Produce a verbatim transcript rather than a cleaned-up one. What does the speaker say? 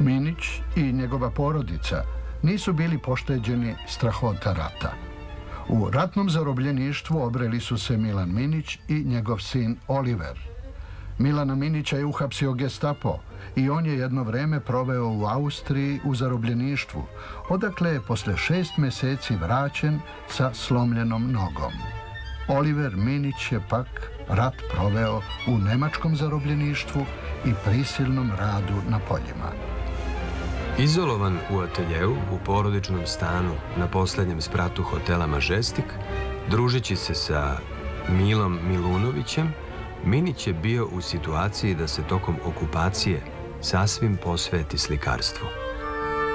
Minić i njegova porodica nisu bili pošteđeni strahota rata. U ratnom zarobljeništvu obreli su se Milan Minić i njegov sin Oliver. Milana Minića je uhapsio Gestapo i on je jedno vreme proveo u Austriji u zarobljeništvu, odakle je posle šest meseci vraćen sa slomljenom nogom. Oliver Minić je pak rat proveo u nemačkom zarobljeništvu i prisilnom radu na poljima. Izolovan u ateljeu u porodičnom stanu na poslednjem spratu hotela Majestic, družeći se sa Milom Milunovićem, Minić je bio u situaciji da se tokom okupacije sasvim posveti slikarstvu.